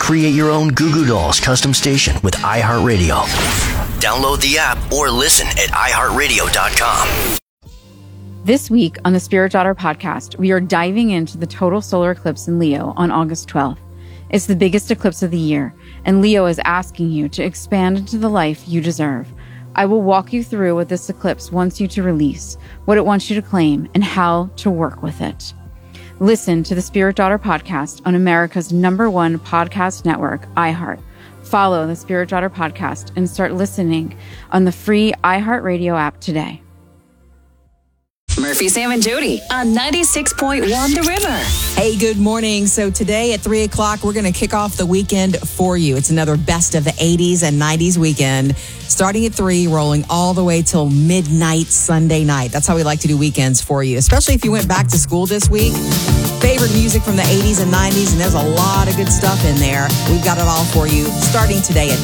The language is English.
create your own Goo Goo Dolls custom station with iHeartRadio. Download the app or listen at iHeartRadio.com. This week on the Spirit Daughter podcast, we are diving into the total solar eclipse in Leo on August 12th. It's the biggest eclipse of the year, and Leo is asking you to expand into the life you deserve. I will walk you through what this eclipse wants you to release, what it wants you to claim, and how to work with it. Listen to the Spirit Daughter podcast on America's #1 podcast network, iHeart. Follow the Spirit Daughter podcast and start listening on the free iHeartRadio app today. Murphy, Sam, and Jody on 96.1 The River. Hey, good morning. So today at 3 o'clock, we're going to kick off the weekend for you. It's another best of the 80s and 90s weekend, starting at 3, rolling all the way till midnight Sunday night. That's how we like to do weekends for you, especially if you went back to school this week. Favorite music from the 80s and 90s, and there's a lot of good stuff in there. We've got it all for you starting today at